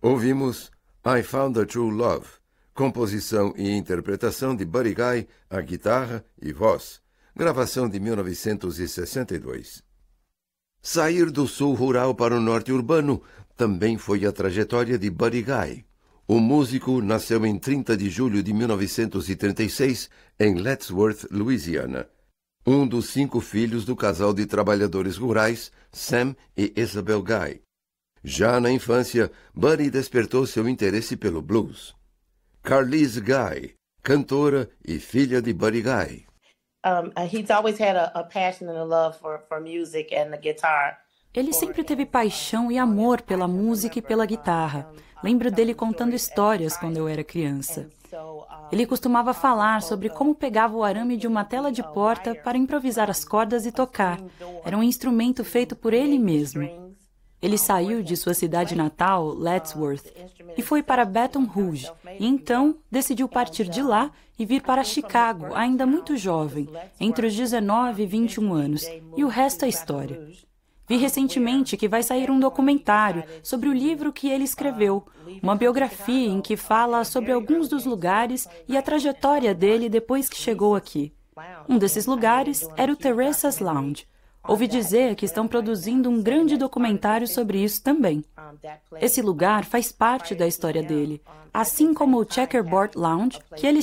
Ouvimos I Found a True Love, composição e interpretação de Buddy Guy, à guitarra e voz, gravação de 1962. Sair do sul rural para o norte urbano também foi a trajetória de Buddy Guy. O músico nasceu em 30 de julho de 1936 em Lettsworth, Louisiana. Um dos 5 filhos do casal de trabalhadores rurais, Sam e Isabel Guy. Já na infância, Buddy despertou seu interesse pelo blues. Carlise Guy, cantora e filha de Buddy Guy. He's always had a passion and a love for music and the guitar. Ele sempre teve paixão e amor pela música e pela guitarra. Lembro dele contando histórias quando eu era criança. Ele costumava falar sobre como pegava o arame de uma tela de porta para improvisar as cordas e tocar. Era um instrumento feito por ele mesmo. Ele saiu de sua cidade natal, Lettsworth, e foi para Baton Rouge, e então decidiu partir de lá e vir para Chicago, ainda muito jovem, entre os 19 e 21 anos, e o resto é história. Vi recentemente que vai sair um documentário sobre o livro que ele escreveu, uma biografia em que fala sobre alguns dos lugares e a trajetória dele depois que chegou aqui. Um desses lugares era o Teresa's Lounge. Ouvi dizer que estão produzindo um grande documentário sobre isso também. Esse lugar faz parte da história dele, assim como o Checkerboard Lounge, que ele